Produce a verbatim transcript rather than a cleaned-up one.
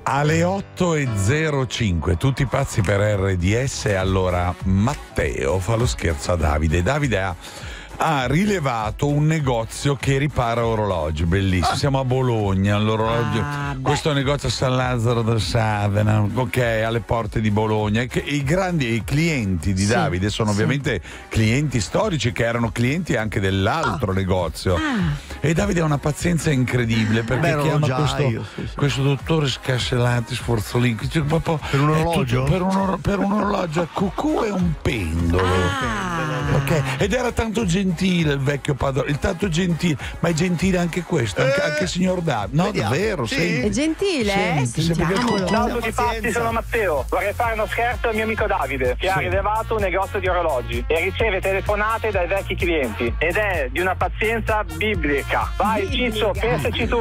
Alle otto e zero cinque, tutti pazzi per R D S. Allora Matteo fa lo scherzo a Davide. Davide ha, ha rilevato un negozio che ripara orologi, bellissimo. Siamo a Bologna, l'orologio, Ah, beh. questo negozio a San Lazzaro del Savena, ok, alle porte di Bologna. E che i grandi i clienti di Sì, Davide sono sì. ovviamente clienti storici che erano clienti anche dell'altro negozio. Ah. E Davide ha una pazienza incredibile perché Beh, chiama orologiaio, questo, sì, sì. questo dottore Scasellati Sforzolini, cioè, proprio- Per un è orologio? tutto- per, un or- per un orologio a cucù e un pendolo. Ah. Ok, ed era tanto gentile il vecchio padrone, il tanto gentile, ma è gentile anche questo, anche, Eh, anche il signor Davide. No, vediamo. davvero, Sì. senti. È gentile, eh? Senti, sembra che- Sentiamolo. Ciao a tutti pazzi, Pazienza. sono Matteo. Vorrei fare uno scherzo al mio amico Davide, che ha rilevato un negozio di orologi e riceve telefonate dai vecchi clienti. Ed è di una pazienza biblica. Vai Biblica. Ciccio, pensaci tu.